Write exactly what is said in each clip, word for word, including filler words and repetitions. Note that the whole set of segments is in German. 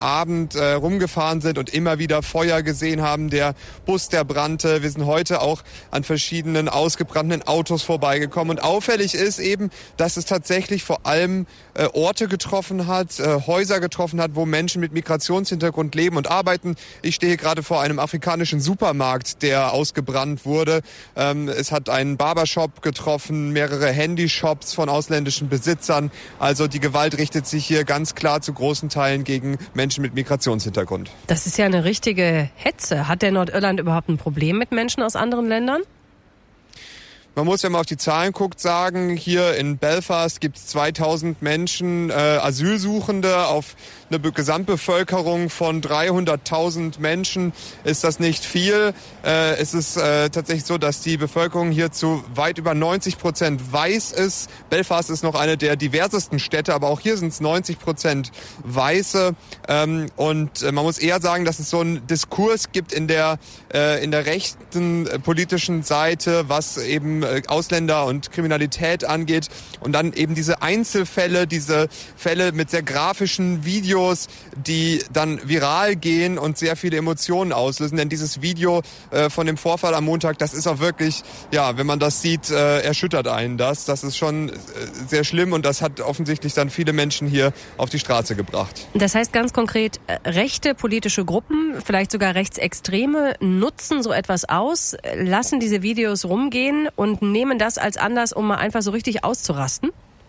Abend äh, rumgefahren sind und immer wieder Feuer gesehen haben. Der Bus, der brannte. Wir sind heute auch an verschiedenen ausgebrannten Autos vorbeigekommen. Und auffällig ist eben, dass es tatsächlich vor allem äh, Orte getroffen hat, äh, Häuser getroffen hat, wo Menschen mit Migrationshintergrund leben und arbeiten. Ich stehe hier gerade vor einem afrikanischen Supermarkt, der ausgebrannt wurde. Ähm, es hat einen Barbershop getroffen, mehrere Handyshops von ausländischen Besitzern. Also die Gewalt richtet sich hier ganz klar zu großen Teilen gegen Menschen mit Migrationshintergrund. Das ist ja eine richtige Hetze. Hat der Nordirland überhaupt ein Problem mit Menschen aus anderen Ländern? Man muss, wenn man auf die Zahlen guckt, sagen, hier in Belfast gibt es zweitausend Menschen, äh, Asylsuchende. Auf eine Be- Gesamtbevölkerung von dreihunderttausend Menschen ist das nicht viel. Äh, es ist äh, tatsächlich so, dass die Bevölkerung hier zu weit über neunzig Prozent weiß ist. Belfast ist noch eine der diversesten Städte, aber auch hier sind es neunzig Prozent Weiße. Ähm, und äh, man muss eher sagen, dass es so einen Diskurs gibt in der, äh, in der rechten äh, politischen Seite, was eben Ausländer und Kriminalität angeht und dann eben diese Einzelfälle, diese Fälle mit sehr grafischen Videos, die dann viral gehen und sehr viele Emotionen auslösen. Denn dieses Video äh, von dem Vorfall am Montag, das ist auch wirklich, ja, wenn man das sieht, äh, erschüttert einen das. Das ist schon äh, sehr schlimm und das hat offensichtlich dann viele Menschen hier auf die Straße gebracht. Das heißt ganz konkret, äh, rechte politische Gruppen, vielleicht sogar Rechtsextreme, nutzen so etwas aus, lassen diese Videos rumgehen und und nehmen das als Anlass, um mal einfach so richtig auszurasten?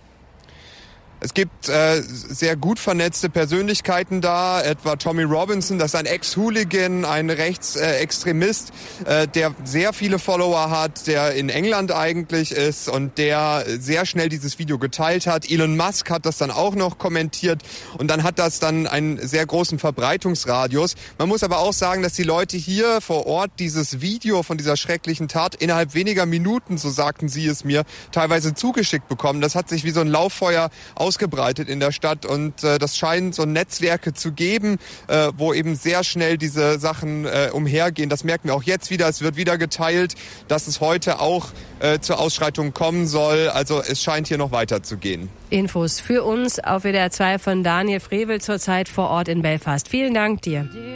Es gibt äh, sehr gut vernetzte Persönlichkeiten da, etwa Tommy Robinson, das ist ein Ex-Hooligan, ein Rechtsextremist, äh, der sehr viele Follower hat, der in England eigentlich ist und der sehr schnell dieses Video geteilt hat. Elon Musk hat das dann auch noch kommentiert und dann hat das dann einen sehr großen Verbreitungsradius. Man muss aber auch sagen, dass die Leute hier vor Ort dieses Video von dieser schrecklichen Tat innerhalb weniger Minuten, so sagten sie es mir, teilweise zugeschickt bekommen. Das hat sich wie so ein Lauffeuer aus ausgebreitet in der Stadt und äh, das scheint so Netzwerke zu geben, äh, wo eben sehr schnell diese Sachen äh, umhergehen. Das merken wir auch jetzt wieder. Es wird wieder geteilt, dass es heute auch äh, zur Ausschreitung kommen soll. Also es scheint hier noch weiterzugehen. Infos für uns auf W D R zwei von Daniel Frevel zurzeit vor Ort in Belfast. Vielen Dank dir.